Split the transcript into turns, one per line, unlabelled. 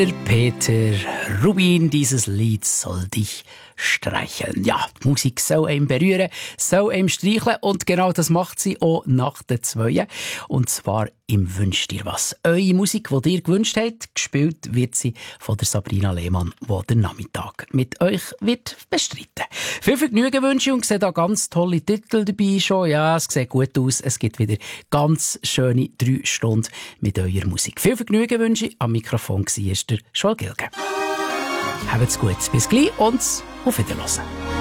Peter Rubin, dieses Lied soll dich streicheln. Ja, die Musik soll einen berühren, soll einen streicheln und genau das macht sie auch nach der 2. Und zwar im «Wünsch dir was». Eure Musik, die ihr gewünscht habt, gespielt wird sie von der Sabrina Lehmann, die den Nachmittag mit euch wird bestreiten. Viel Vergnügen wünsche ich und sehe da ganz tolle Titel dabei schon. Ja, es sieht gut aus. Es gibt wieder ganz schöne 3 Stunden mit eurer Musik. Viel Vergnügen wünsche ich. Am Mikrofon war der Joel Gilgen. Habt's gut, bis gleich und auf Wiederhören.